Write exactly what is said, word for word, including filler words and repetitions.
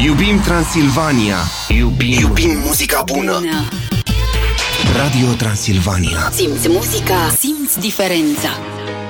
Iubim Transilvania. Iubim, Iubim muzica bună. bună. Radio Transilvania. Simți muzica, simți diferența.